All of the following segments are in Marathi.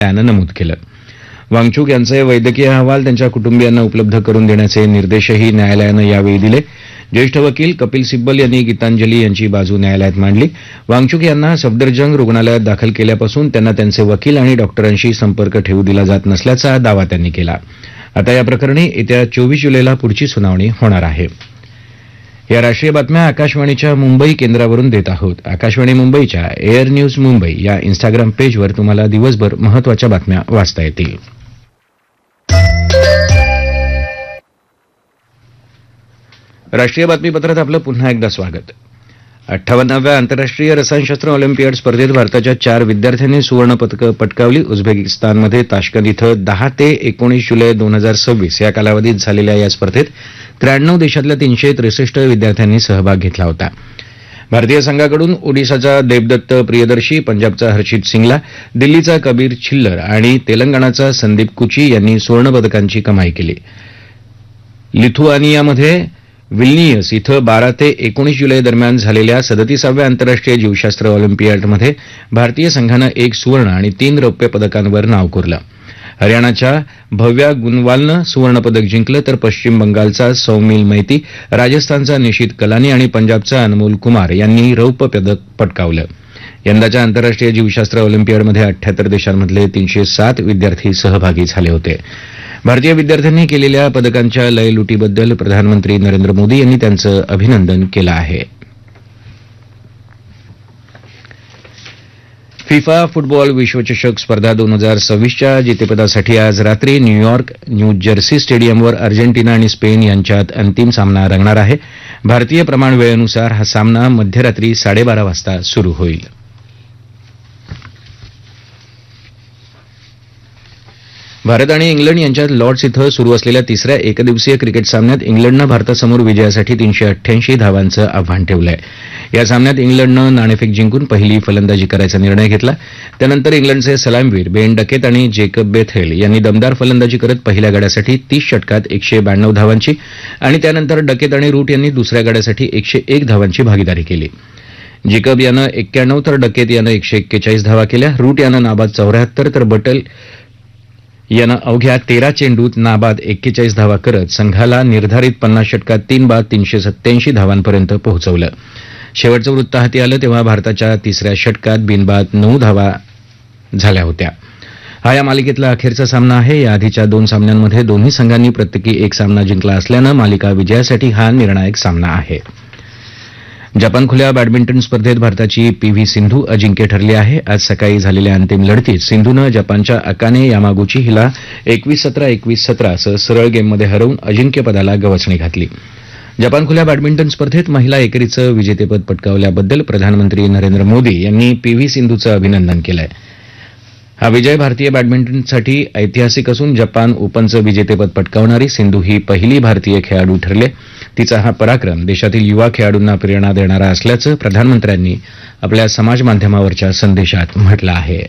न्यायालयानं नमूद केलं. वांगचुक यांचे वैद्यकीय अहवाल त्यांच्या कुटुंबियांना उपलब्ध करून देण्याचे निर्देशही न्यायालयानं यावेळी दिले. ज्येष्ठ वकील कपिल सिब्बल यांनी गीतांजली यांची बाजू न्यायालयात मांडली. वांगचुक यांना सफदरजंग रुग्णालयात दाखल केल्यापासून त्यांना त्यांचे वकील आणि डॉक्टरांशी संपर्क ठेवू दिला जात नसल्याचा दावा त्यांनी केला. आता या प्रकरणी येत्या 24 जुलैला पुढची सुनावणी होणार आहे. या राष्ट्रीय बातम्या आकाशवाणीच्या मुंबई केंद्रावरून देत आहोत. आकाशवाणी मुंबईच्या एअर न्यूज मुंबई या इन्स्टाग्राम पेजवर तुम्हाला दिवसभर महत्त्वाच्या बातम्या वाचता येतील. राष्ट्रीय बातमीपत्रात आपलं पुन्हा एकदा स्वागत. 58व्या आंतरराष्ट्रीय रसायनशास्त्र ऑलिम्पियाड स्पर्धेत भारताच्या 4 विद्यार्थ्यांनी सुवर्णपदकं पटकावली. उझबेकिस्तानमध्ये ताश्कंद इथं 10 ते 19 जुलै 2026 या कालावधीत झालेल्या या स्पर्धेत 93 देशातल्या 363 विद्यार्थ्यांनी सहभाग घेतला होता. भारतीय संघाकडून ओडिसाचा देबदत्त प्रियदर्शी, पंजाबचा हर्षित सिंगला, दिल्लीचा कबीर छिल्लर आणि तेलंगणाचा संदीप कुची यांनी सुवर्णपदकांची कमाई केली. लिथुआनियामध्ये विल्नियस इथं 12 ते 19 जुलै दरम्यान झालेल्या 37व्या आंतरराष्ट्रीय जीवशास्त्र ऑलिम्पियाडमध्ये भारतीय संघानं 1 सुवर्ण आणि 3 रौप्य पदकांवर नाव कोरलं. हरियाणाच्या भव्या गुनवालनं सुवर्णपदक जिंकलं तर पश्चिम बंगालचा सौमिल मैती, राजस्थानचा निशित कलानी आणि पंजाबचा अनमोल कुमार यांनी रौप्य पदक पटकावलं. यंदाच्या आंतरराष्ट्रीय जीवशास्त्र ऑलिम्पियाडमध्ये 78 देशांमधले 307 विद्यार्थी सहभागी झाले होते. भारतीय विद्यार्थ्यांनी केलेल्या पदकांच्या लयलुटीबद्दल प्रधानमंत्री नरेंद्र मोदी यांनी त्यांचं अभिनंदन केलं आहे. फिफा फुटबॉल विश्वचषक स्पर्धा 2026च्या जेतेपदासाठी आज रात्री न्यूयॉर्क न्यू जर्सी स्टेडियमवर अर्जेंटिना आणि स्पेन यांच्यात अंतिम सामना रंगणार आहे. भारतीय प्रमाण वेळेनुसार हा सामना मध्यरात्री 12:30 वाजता सुरू होईल. भारत आणि इंग्लंड यांच्यात लॉर्ड्स इथं सुरू असलेल्या तिसऱ्या एकदिवसीय क्रिकेट सामन्यात इंग्लंडनं भारतासमोर विजयासाठी 388 धावांचं आव्हान ठेवलं आहे. या सामन्यात इंग्लंडनं नाणेफेक जिंकून पहिली फलंदाजी करायचा निर्णय घेतला. त्यानंतर इंग्लंडचे सलामीवीर बेन डकेत आणि जेकब बेथेल यांनी दमदार फलंदाजी करत पहिल्या गड्यासाठी 30 षटकात 192 धावांची आणि त्यानंतर डकेत आणि रूट यांनी दुसऱ्या गड्यासाठी 101 धावांची भागीदारी केली. जेकब यानं 91 तर डकेत यानं 141 धावा केल्या. रूट यानं नाबाद 74 तर बटल यानं अवघ्या 13 चेंडूत नाबाद 41 धावा करत संघाला निर्धारित 50 षटकात 3 बाद 387 धावांपर्यंत पोहोचवलं. शेवटचं वृत्त हाती आलं तेव्हा भारताच्या तिसऱ्या षटकात बिनबाद 9 धावा झाल्या होत्या. हा या मालिकेतला अखेरचा सामना आहे. या आधीच्या 2 सामन्यांमध्ये दोन्ही संघांनी प्रत्येकी एक सामना जिंकला असल्यानं मालिका विजयासाठी हा निर्णायक सामना आहे. जपान खुल्या बॅडमिंटन स्पर्धेत भारताची पीव्ही सिंधू अजिंक्य ठरली आहे. आज सकाळी झालेल्या अंतिम लढतीत सिंधूनं जपानच्या अकाने यामागुची हिला 21-17, 21-17 असं सरळ गेममध्ये हरवून अजिंक्यपदाला गवसणी घातली. जपान खुल्या बॅडमिंटन स्पर्धेत महिला एकेरीचं विजेतेपद पटकावल्याबद्दल प्रधानमंत्री नरेंद्र मोदी यांनी पीव्ही सिंधूचं अभिनंदन केलं आहे. हा विजय भारतीय बॅडमिंटनसाठी ऐतिहासिक असून जपान ओपनचं विजेतेपद पटकावणारी सिंधू ही पहिली भारतीय खेळाडू ठरले. तिचा हा पराक्रम देशातील युवा खेळाडूंना प्रेरणा देणारा असल्याचं प्रधानमंत्र्यांनी आपल्या समाज माध्यमावरच्या संदेशात म्हटलं आहे.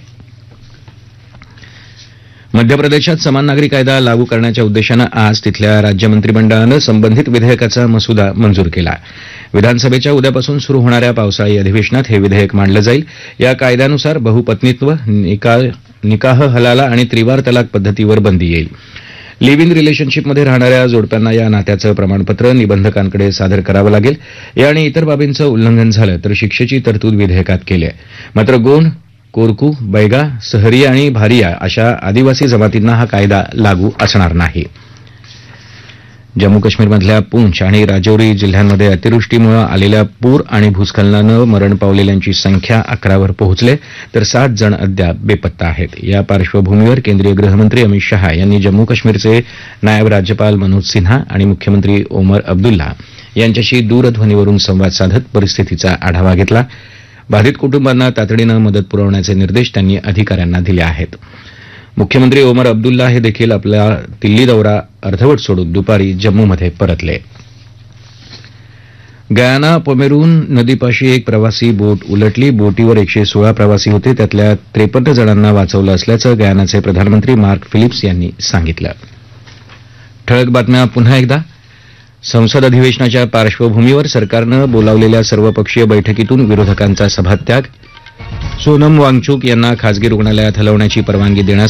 मध्य प्रदेशात समान नागरी कायदा लागू करण्याच्या उद्देशानं आज तिथल्या राज्य मंत्रिमंडळानं संबंधित विधेयकाचा मसुदा मंजूर केला. विधानसभेच्या उद्यापासून सुरू होणाऱ्या पावसाळी अधिवेशनात हे विधेयक मांडलं जाईल. या कायद्यानुसार बहुपत्नीत्व, निकाह हलाला आणि त्रिवार तलाक पद्धतीवर बंदी येईल. लिव्ह इन रिलेशनशिपमध्ये राहणाऱ्या जोडप्यांना या नात्याचं प्रमाणपत्र निबंधकांकडे सादर करावं लागेल. या आणि इतर बाबींचं उल्लंघन झालं तर शिक्षेची तरतूद विधेयकात केली आहे. मात्र गोंड, कोरकू, बैगा, सहरिया आणि भारिया अशा आदिवासी जमातींना हा कायदा लागू असणार नाही. जम्मू काश्मीरमधल्या पूंछ आणि राजौरी जिल्ह्यांमध्ये अतिवृष्टीमुळे आलेल्या पूर आणि भूस्खलनानं मरण पावलेल्यांची संख्या 11वर पोहोचले तर 7 जण अद्याप बेपत्ता आहेत. या पार्श्वभूमीवर केंद्रीय गृहमंत्री अमित शहा यांनी जम्मू काश्मीरचे नायब राज्यपाल मनोज सिन्हा आणि मुख्यमंत्री ओमर अब्दुल्ला यांच्याशी दूरध्वनीवरून संवाद साधत परिस्थितीचा आढावा घेतला. बाधित कुटुंबांना तातडीनं मदत पुरवण्याचे निर्देश त्यांनी अधिकाऱ्यांना दिले आहेत. मुख्यमंत्री ओमर अब्दुल्ला हे देखील आपला दिल्ली दौरा अर्धवट सोडून दुपारी जम्मूमध्ये परतले. गयाना पोमेरून नदीपाशी एक प्रवासी बोट उलटली. बोटीवर 116 प्रवासी होते. त्यातल्या 53 जणांना वाचवलं असल्याचं गयानाचे प्रधानमंत्री मार्क फिलिप्स यांनी सांगितलं. ठळक बातम्या पुन्हा एकदा. संसद अधिवेशनाच्या पार्श्वभूमीवर सरकारनं बोलावलेल्या सर्वपक्षीय बैठकीतून विरोधकांचा सभात्याग. सोनम वांगचुक यांना खासगी रुग्णालयात हलवण्याची परवानगी देण्यास